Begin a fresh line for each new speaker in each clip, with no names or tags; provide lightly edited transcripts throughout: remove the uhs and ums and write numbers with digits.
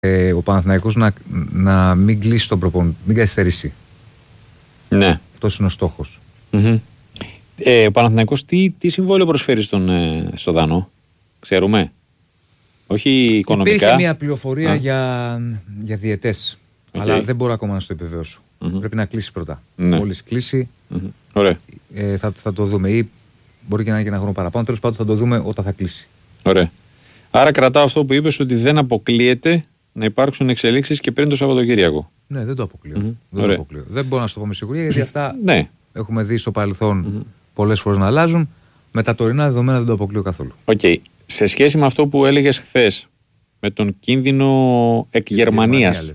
ο Παναθηναϊκός να μην κλείσει τον προπονητή, μην καθυστερήσει.
Ναι.
Αυτός είναι ο στόχος.
Ο Παναθηναϊκός τι συμβόλαιο προσφέρει στο Δανό, ξέρουμε? Όχι οικονομικά.
Υπήρχε μια πληροφορία για διαιτές, αλλά δεν μπορώ ακόμα να στο επιβεβαιώσω. Πρέπει να κλείσει πρώτα. Μόλις κλείσει,
Ωραία.
Θα το δούμε. Ή μπορεί και να είναι και ένα χρόνο παραπάνω. Τέλος πάντων θα το δούμε όταν θα κλείσει.
Ωραία. Άρα κρατάω αυτό που είπες, ότι δεν αποκλείεται να υπάρξουν εξελίξεις και πριν το Σαββατοκύριακο.
Ναι, δεν το αποκλείω. Δεν μπορώ να σου το πω με σιγουριά, γιατί αυτά έχουμε δει στο παρελθόν πολλές φορές να αλλάζουν. Με τα τωρινά δεδομένα δεν το αποκλείω καθόλου.
Okay. Σε σχέση με αυτό που έλεγες χθες, με τον κίνδυνο εκ Γερμανίας.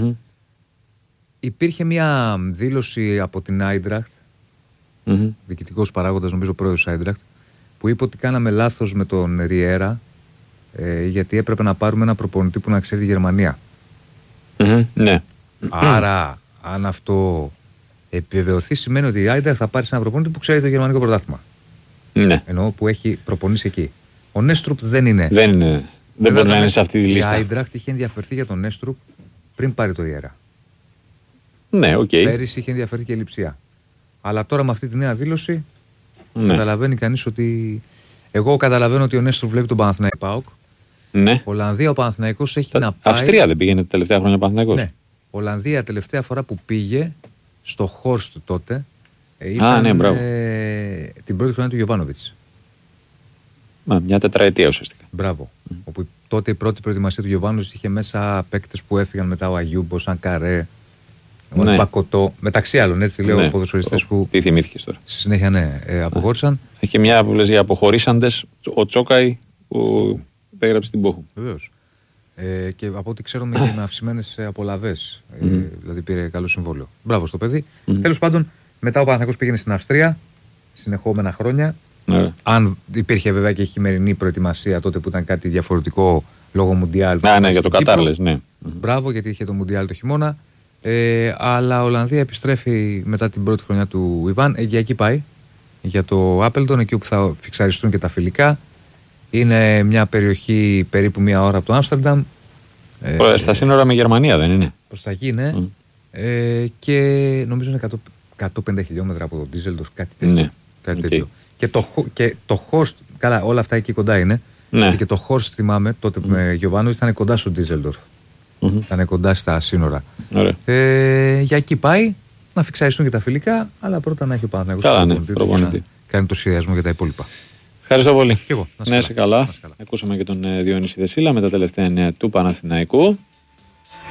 Υπήρχε μια δήλωση από την Άιντραχτ, διοικητικός παράγοντας, νομίζω πρόεδρος της Άιντραχτ, που είπε ότι κάναμε λάθος με τον Ριέρα, γιατί έπρεπε να πάρουμε ένα προπονητή που να ξέρει τη Γερμανία.
Ναι.
Άρα, αν αυτό επιβεβαιωθεί, σημαίνει ότι η Άιντραχτ θα πάρει ένα προπονητή που ξέρει το γερμανικό πρωτάθλημα.
Ναι.
Εννοώ που έχει προπονήσει εκεί. Ο Νέστρουπ δεν είναι.
Δεν μπορεί να είναι σε αυτή τη λίστα.
Η Άιντραχτ είχε ενδιαφερθεί για τον Νέστρουπ πριν πάρει το Ριέρα.
Ναι, οκ.
Πέρυσι είχε ενδιαφερθεί και η Λειψία. Αλλά τώρα με αυτή τη νέα δήλωση καταλαβαίνει κανείς ότι. Εγώ καταλαβαίνω ότι ο Νέστρουπ βλέπει τον Παναθηναϊκό ΠΑΟΚ.
Ναι.
Ολλανδία ο Παναθηναϊκός έχει να πάει.
Αυστρία δεν πήγαινε τα τελευταία χρόνια ο Παναθηναϊκός?
Ναι. Ολλανδία τελευταία φορά που πήγε στο Χόρστ τότε ήταν την πρώτη χρονιά του Γιοβάνοβιτς.
Μια τετραετία ουσιαστικά.
Μπράβο. Όπου τότε η πρώτη προετοιμασία του Γιοβάνοβιτς είχε μέσα παίκτες που έφυγαν μετά, ο Αγιούμπ, ο Σανκαρέ, ο Μπακοτό, μεταξύ άλλων, έτσι λέω, ποδοσφαιριστές που.
Τι θυμήθηκες τώρα?
Στη συνέχεια αποχώρησαν.
Έχει μια που λες για αποχωρήσαντες, ο Τσόκαη που υπέγραψε την Πόχου.
Βεβαίως. Και από ό,τι ξέρουμε και με αυξημένες απολαβές. Δηλαδή πήρε καλό συμβόλαιο. Μπράβο στο παιδί. Τέλος πάντων, μετά ο Παναθηναϊκός πήγαινε στην Αυστρία, συνεχόμενα χρόνια. Αν υπήρχε βέβαια και η χειμερινή προετοιμασία τότε που ήταν κάτι διαφορετικό λόγω Μουντιάλ.
Ναι, για το Κατάρ λες, ναι.
Μπράβο, γιατί είχε το Μουντιάλ το χειμώνα. Αλλά η Ολλανδία επιστρέφει μετά την πρώτη χρονιά του Ιβάν. Για εκεί πάει. Για το Άπελτον, εκεί όπου θα φιξαριστούν και τα φιλικά. Είναι μια περιοχή περίπου μία ώρα από το Άμστερνταμ.
Στα σύνορα με Γερμανία δεν είναι?
Προς τα εκεί, ναι. Και νομίζω είναι 150 χιλιόμετρα από το Ντίζελντορφ, κάτι τέτοιο.
Ναι.
Κάτι τέτοιο. Και το Χόρστ, καλά, όλα αυτά εκεί κοντά είναι.
Ναι.
Και το Χόρστ, θυμάμαι, τότε με Γιοβάνο ήταν κοντά στο Ντίζελντορφ. Ήταν κοντά στα σύνορα. Για εκεί πάει να φιξαριστούν και τα φιλικά, αλλά πρώτα να έχει ο Παναθηναϊκός προπονητή. Κάνει το σχεδιασμό για τα υπόλοιπα.
Ευχαριστώ πολύ.
Και εγώ.
Να είσαι καλά. Ακούσαμε και τον Διονύση Δεσίλα με τα τελευταία νέα του Παναθηναϊκού.